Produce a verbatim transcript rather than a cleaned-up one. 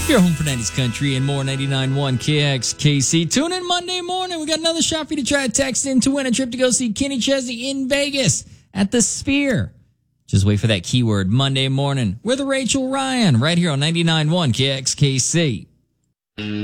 Your home for nineties country and more. Ninety-nine point one K X K C. Tune in Monday morning. We got another shot for you to try to text in to win a trip to go see Kenny Chesney in Vegas at the Sphere. Just wait for that keyword Monday morning with Rachel Ryan right here on ninety-nine point one K X K C.